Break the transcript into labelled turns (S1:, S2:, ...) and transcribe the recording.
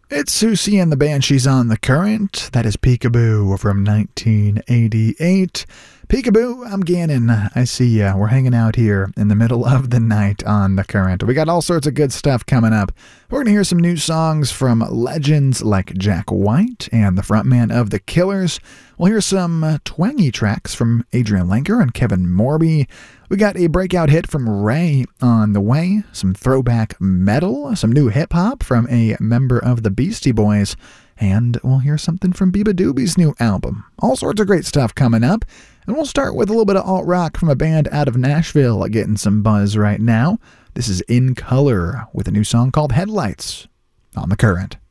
S1: It's Susie and the Banshees on the Current. That is Peekaboo from 1988. Peekaboo, I'm Gannon. I see ya. We're hanging out here in the middle of the night on the Current. We got all sorts of good stuff coming up. We're going to hear some new songs from legends like Jack White and the frontman of The Killers. We'll hear some twangy tracks from Adrian Lenker and Kevin Morby. We got a breakout hit from Ray on the way, some throwback metal, some new hip-hop from a member of the Beastie Boys, and we'll hear something from Biba Doobie's new album. All sorts of great stuff coming up, and we'll start with a little bit of alt-rock from a band out of Nashville getting some buzz right now. This is In Color with a new song called Headlights on the Current.